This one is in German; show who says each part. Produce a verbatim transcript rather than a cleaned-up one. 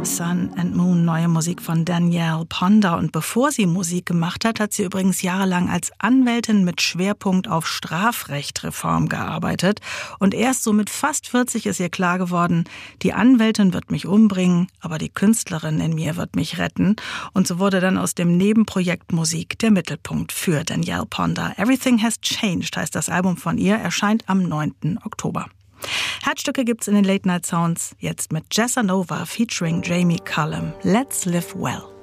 Speaker 1: Sun and Moon, neue Musik von Danielle Ponder. Und bevor sie Musik gemacht hat, hat sie übrigens jahrelang als Anwältin mit Schwerpunkt auf Strafrechtreform gearbeitet. Und erst so mit fast vierzig ist ihr klar geworden, die Anwältin wird mich umbringen, aber die Künstlerin in mir wird mich retten. Und so wurde dann aus dem Nebenprojekt Musik der Mittelpunkt für Danielle Ponder. Everything Has Changed heißt das Album von ihr, erscheint am neunten Oktober. Herzstücke gibt's in den Late Night Sounds, jetzt mit Jessa Nova featuring Jamie Cullum. Let's Live Well.